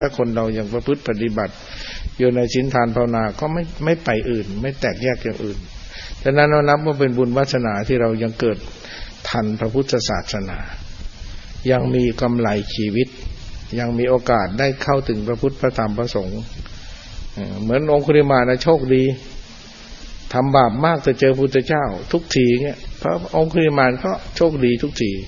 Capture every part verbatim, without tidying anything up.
ถ้าคนเรายังประพฤติปฏิบัติอยู่ในศีลทานภาวนาก็ไม่ไม่ไปอื่นไม่แตกแยกอย่างอื่นฉะนั้นเรานับว่าเป็นบุญวาสนาที่เรายังเกิดทันพระพุทธศาสนายังมีกำไรชีวิตยังมีโอกาสได้เข้าถึงพระพุทธพระธรรมพระสงฆ์เหมือนองคุลิมานนะโชคดีทำบาปมากแต่เจอพุทธเจ้าทุกทีเงี้ยพระองคุลิมานก็โชคดีทุกที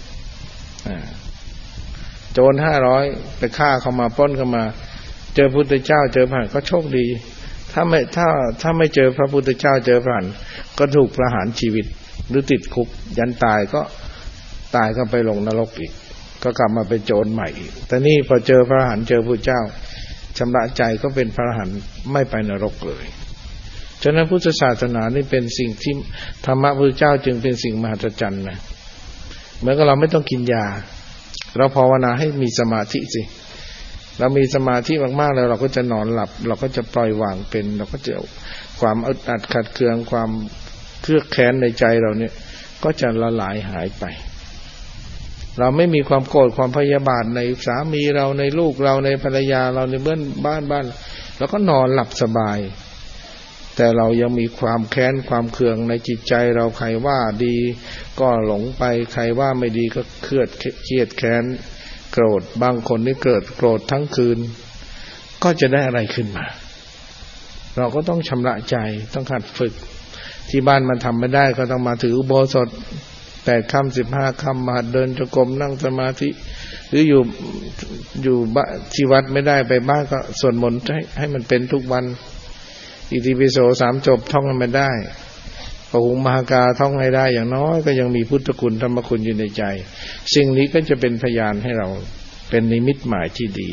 โจรห้าร้อยไปฆ่าเขามาปล้นเขามาเจอพุทธเจ้าเจอพระหันก็โชคดีถ้าไม่ถ้าถ้าไม่เจอพระพุทธเจ้าเจอพระหันก็ถูกประหารชีวิตหรือติดคุกยันตายก็ตายก็ไปลงนรกอีกก็กลับมาเป็นโจรใหม่อีกแต่นี่พอเจอพระหันเจอพุทธเจ้าชำระใจก็เป็นพระหันไม่ไปนรกเลยฉะนั้นพุทธศาสนานี่เป็นสิ่งที่ธรรมะพุทธเจ้าจึงเป็นสิ่งมหัศจรรย์นะเหมือนกับเราไม่ต้องกินยาเราภาวนาให้มีสมาธิสิเรามีสมาธิมากๆแล้วเราก็จะนอนหลับเราก็จะปล่อยวางเป็นเราก็จะความอึดอัดขัดเคืองความเครือกแค้นในใจเราเนี่ยก็จะละลายหายไปเราไม่มีความโกรธความพยาบาทในสามีเราในลูกเราในภรรยาเราในเพื่อนบ้านบ้านเราก็นอนหลับสบายแต่เรายังมีความแค้นความเคืองในจิตใจเราใครว่าดีก็หลงไปใครว่าไม่ดีก็เครียดเครียดแค้นโกรธบางคนนี่เกิดโกรธทั้งคืนก็จะได้อะไรขึ้นมาเราก็ต้องชำระใจต้องหัดฝึกที่บ้านมันทำไม่ได้ก็ต้องมาถืออุโบสถแปดค่ำสิบห้าค่ำมาเดินจงกรมนั่งสมาธิหรืออยู่อยู่ที่วัดไม่ได้ไปบ้านก็สวดมนต์ให้ให้มันเป็นทุกวันอิติปิโสสามจบท่องให้มันได้ปหุงมหากาท่องให้ได้อย่างน้อยก็ยังมีพุทธคุณธรรมคุณอยู่ในใจสิ่งนี้ก็จะเป็นพยานให้เราเป็นนิมิตหมายที่ดี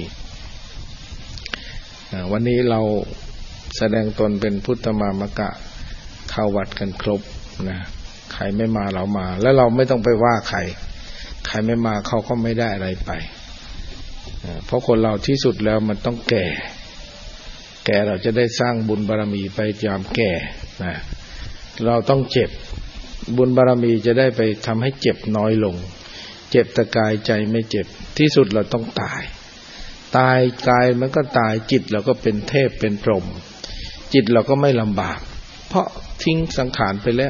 วันนี้เราแสดงตนเป็นพุทธมามกะเข้าวัดกันครบนะใครไม่มาเรามาแล้วเราไม่ต้องไปว่าใครใครไม่มาเขาก็ไม่ได้อะไรไปเพราะคนเราที่สุดแล้วมันต้องแก่แก่เราจะได้สร้างบุญบารมีไปยามแก่นะเราต้องเจ็บบุญบารมีจะได้ไปทำให้เจ็บน้อยลงเจ็บแต่กายใจไม่เจ็บที่สุดเราต้องตายตายกายมันก็ตายจิตเราก็เป็นเทพเป็นพรหมจิตเราก็ไม่ลำบากเพราะทิ้งสังขารไปแล้ว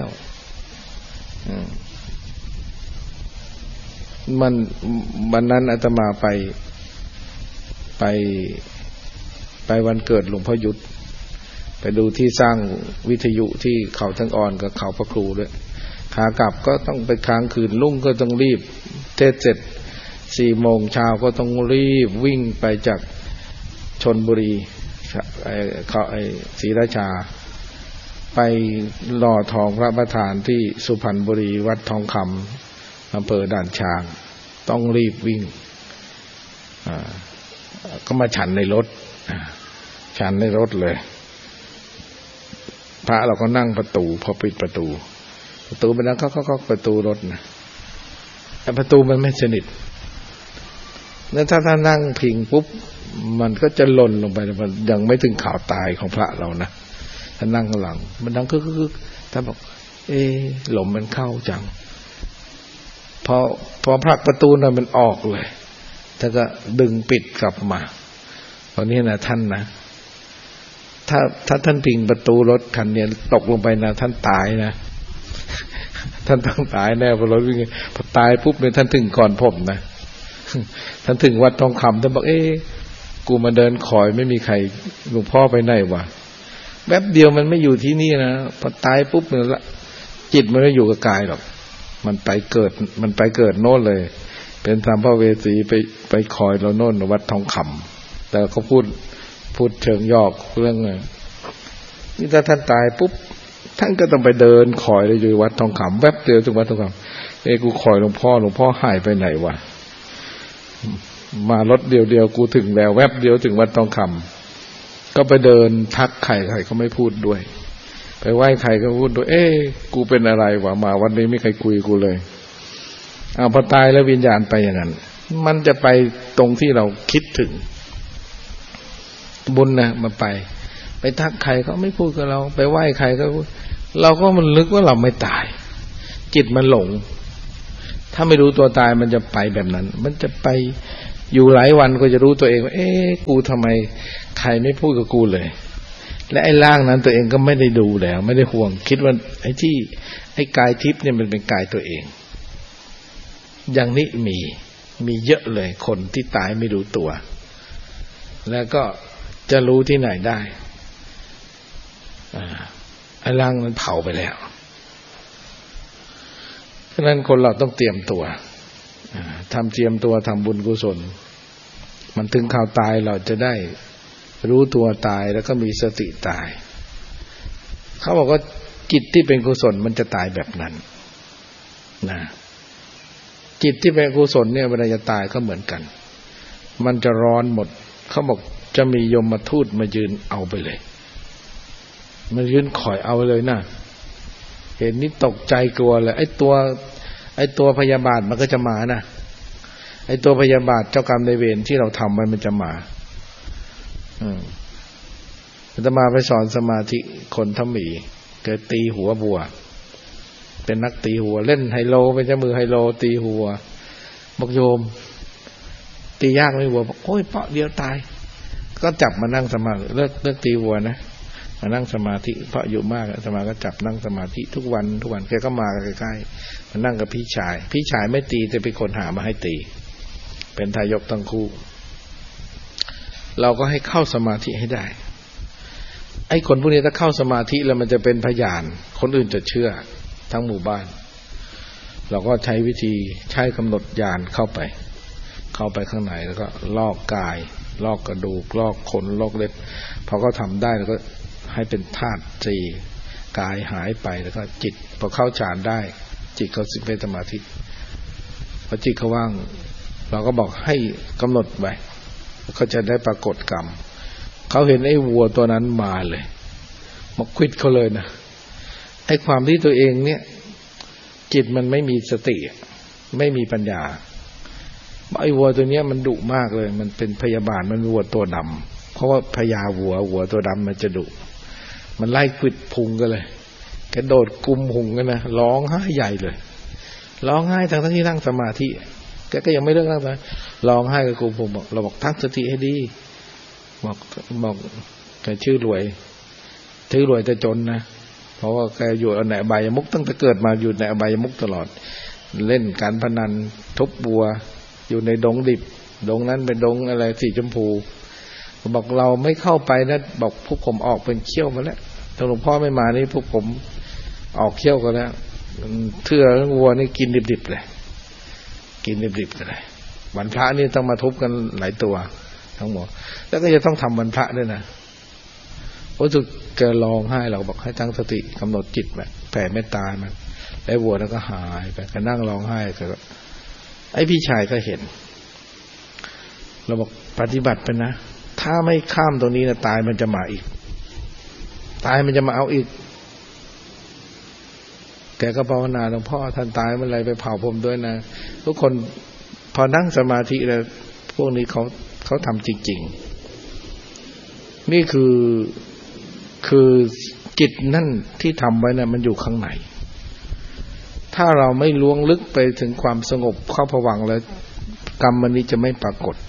มันวันนั้นอาตมาไปไปไปวันเกิดหลวงพ่อยุทธไปดูที่สร้างวิทยุที่เขาทั้งอ่อนกับเขาพระครูด้วยขากลับก็ต้องไปค้างคืนลุ่งก็ต้องรีบเทศเสร็จสี่โมงเช้าก็ต้องรีบวิ่งไปจากชลบุรีไอ้เขาไอ้ศรีราชาไปหล่อทองพระประธานที่สุพรรณบุรีวัดทองคำอำเภอด่านช้างต้องรีบวิ่งอ่าก็มาฉันในรถฉันในรถเลยพระเราก็นั่งประตูพอปิดประตูประตูไปแล้วก็ก็ประตูรถนะแต่ประตูมันไม่สนิทแล้วถ้าท่านนั่งพิงปุ๊บมันก็จะหล่นลงไปมันยังไม่ถึงข่าวตายของพระเรานะท่านนั่งข้างหลังมันดังคึกๆท่านบอกเอ๊ะลมมันเข้าจังพอพอผลักประตูน่ะมันออกเลยท่านก็ดึงปิดกลับมาตอนนี้นะท่านนะถ้าถ้าท่านพิงประตูรถคันนี้ตกลงไปนะท่านตายนะท่านต้องตายแน่พอรถวิ่งพอตายปุ๊บเนี่ยท่านถึงก่อนผมนะท่านถึงวัดทองคำท่านบอกเอ๊ะกูมาเดินคอยไม่มีใครหลวงพ่อไปไหนวะแป๊บเดียวมันไม่อยู่ที่นี่นะพอตายปุ๊บเนี่ยละจิตมันไม่อยู่กับกายหรอกมันไปเกิดมันไปเกิดโน่นเลยเป็นสัมภเวสีไปไปคอยเราโน่นวัดทองคำแต่เขาพูดพูดเชิงยอกเรื่องไงนี่ถ้าท่านตายปุ๊บท่านก็ต้องไปเดินคอยเลยอยู่วัดทองคำแวบเดียวถึงวัดทองคำเอ้กูคอยหลวงพ่อหลวงพ่อหายไปไหนวะมารถเดียวเดียวกูถึงแล้วแวบเดียวถึงวัดทองคำก็ไปเดินทักใครใครก็ไม่พูดด้วยไปไหว้ใครก็พูดด้วยเอ้กูเป็นอะไรวะมาวันนี้ไม่ใครคุยกูเลยเอาพอตายแล้ววิญญาณไปอย่างนั้นมันจะไปตรงที่เราคิดถึงบุญนะมาไปไปทักใครเขาไม่พูดกับเราไปไหว้ใครก็เราก็มันลึกว่าเราไม่ตายจิตมันหลงถ้าไม่รู้ตัวตายมันจะไปแบบนั้นมันจะไปอยู่หลายวันก็จะรู้ตัวเองว่าเอ๊ะกูทำไมใครไม่พูดกับกูเลยและไอ้ร่างนั้นตัวเองก็ไม่ได้ดูแล้วไม่ได้ห่วงคิดว่าไอ้ที่ไอ้กายทิพย์เนี่ยมันเป็นกายตัวเองอย่างนี้มีมีเยอะเลยคนที่ตายไม่รู้ตัวแล้วก็จะรู้ที่ไหนได้ไอ้ร่างนั้นเผาไปแล้วเพราะนั้นคนเราต้องเตรียมตัวทำเตรียมตัวทำบุญกุศลมันถึงข่าวตายเราจะได้รู้ตัวตายแล้วก็มีสติตายเขาบอกว่าจิตที่เป็นกุศลมันจะตายแบบนั้นนะจิตที่เป็นกุศลเนี่ยเวลาจะตายก็เหมือนกันมันจะร้อนหมดเขาบอกจะมียมทูตมายืนเอาไปเลยมายืนคอยเอาเลยนะเห็นนี่ตกใจกลัวเลยไอ้ตัวไอ้ตัวพยาบาทมันก็จะมานะไอ้ตัวพยาบาทเจ้ากรรมนายเวรที่เราทำไว้มันจะมาอืมอาตมาไปสอนสมาธิคนทำหมีเกิดตีหัวบัวเป็นนักตีหัวเล่นไฮโลเป็นเจ้ามือไฮโลตีหัวบอกโยมตียากไหมหัวบอกโอ้ยเปาะเดียวตายก็จับมานั่งสมาธิเลิกเลิกตีหัวนะมานั่งสมาธิเพราะอยู่มากอาตมาก็จับนั่งสมาธิทุกวันทุกวันแกก็มาใกล้ๆมานั่งกับพี่ชายพี่ชายไม่ตีแต่เป็นคนหามาให้ตีเป็นทายกทั้งคู่เราก็ให้เข้าสมาธิให้ได้ไอ้คนพวกนี้ถ้าเข้าสมาธิแล้วมันจะเป็นพยานคนอื่นจะเชื่อทั้งหมู่บ้านเราก็ใช้วิธีใช้กำหนดญาณเข้าไปเข้าไปข้างในแล้วก็ลอกกายลอกกระดูกลอกขนลอกเล็บพอเขาทำได้แล้วก็ให้เป็นธาตุสี่กายหายไปแล้วก็จิตพอเข้าฌานได้จิตเขาสิเป็นสมาธิพอจิตเขาว่างเราก็บอกให้กำหนดไว้เขาจะได้ปรากฏกรรมเขาเห็นไอ้วัวตัวนั้นมาเลยมาควิดเขาเลยนะไอ้ความที่ตัวเองเนี่ยจิตมันไม่มีสติไม่มีปัญญาไอ้วัวตัวเนี้ยมันดุมากเลยมันเป็นพยาบาทมันวัวตัวดำเพราะว่าพญาวัววัวตัวดำมันจะดุมันไล่ควิดพุงกันเลยกระโดดกุมหุงกันนะร้องไห้ใหญ่เลยร้องไห้ทั้งที่นั่งสมาธิแกก็ยังไม่เลิกนั่งนะร้องไห้กับกุมหุงบอกเราบอกตั้งสติให้ดีบอกบอกแกชื่อรวยชื่อรวยแต่จนนะเพราะว่าแกอยู่ในอบายมุขตั้งแต่เกิดมาอยู่ในอบายมุขตลอดเล่นการพนันทุบบัวอยู่ในดงดิบดงนั้นเป็นดงอะไรสีชมพูบอกเราไม่เข้าไปนะบอกพวกผมออกเป็นเขี้ยวมาแล้วถ้าหลวงพ่อไม่มานี่พวกผมออกเขี้ยวกันแล้วเทื่อวัวนี่กินดิบๆเลยกินดิบๆเลยวันพระนี่ต้องมาทุบกันหลายตัวทั้งหมดแล้วก็จะต้องทำวันพระด้วยนะพระสุดแกร้องไห้เราบอกให้ตั้งสติกำหนดจิตแบบแผ่เมตตามันแล้ววัวแล้วก็หายไปก็นั่งร้องไห้ก็ไอ้พี่ชายก็เห็นเราบอกปฏิบัติไปนะถ้าไม่ข้ามตรงนี้นะตายมันจะมาอีกตายมันจะมาเอาอีกแกก็ภาวนาหลวงพ่อท่านตายเมื่อไรไปเผาผมด้วยนะทุกคนพอนั่งสมาธิแล้วพวกนี้เขาเขาทำจริงๆนี่คือคือจิตนั่นที่ทำไว้นะมันอยู่ข้างในถ้าเราไม่ล้วงลึกไปถึงความสงบเข้าภวังค์แล้วกรรมมันนี้จะไม่ปรากฏ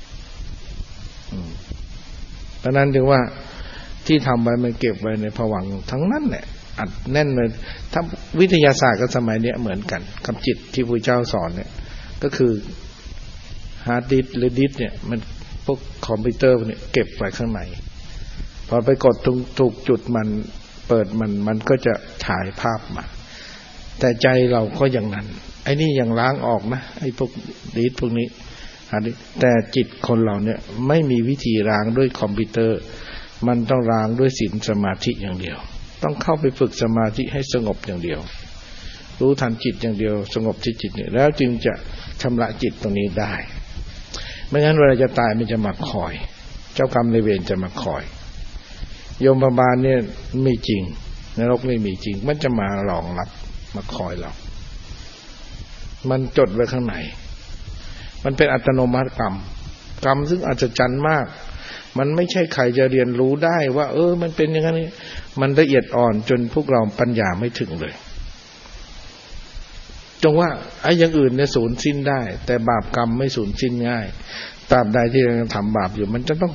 เพราะนั้นจึงว่าที่ทำไว้มันเก็บไว้ในภวังค์ทั้งนั้นแหละอัดแน่นเลยถ้าวิทยาศาสตร์กับสมัยนี้เหมือนกันกับจิตที่พระเจ้าสอนเนี่ยก็คือฮาร์ดดิสก์หรือดิสก์เนี่ยมันพวกคอมพิวเตอร์เนี่ยเก็บไว้ข้างในพอไปกดถูกจุดมันเปิดมันมันก็จะถ่ายภาพมาแต่ใจเราก็อย่างนั้นไอ้นี่ยังล้างออกนะไอ้พวกดิสก์พวกนี้แต่จิตคนเราเนี่ยไม่มีวิธีล้างด้วยคอมพิวเตอร์มันต้องล้างด้วยศีลสมาธิอย่างเดียวต้องเข้าไปฝึกสมาธิให้สงบอย่างเดียวรู้ทันจิตอย่างเดียวสงบที่จิตเนี่ยแล้วจึงจะชำระจิตตรงนี้ได้ไม่งั้นเวลาจะตายมันจะมาคอยเจ้ากรรมนายเวรจะมาคอยยมบาลเนี่ยมีจริงนรกนี่มีจริงมันจะมารองรับมาคอยเรามันจดไว้ข้างในมันเป็นอัตโนมัติกรรมกรรมซึ่งอัศจรรย์มากมันไม่ใช่ใครจะเรียนรู้ได้ว่าเออมันเป็นอย่างนี้มันละเอียดอ่อนจนพวกเราปัญญาไม่ถึงเลยจงว่าไอ้อย่างอื่นเนี่ยสูญสิ้นได้แต่บาปกรรมไม่สูญสิ้นง่ายตราบใดที่ยังทำบาปอยู่มันจะต้อง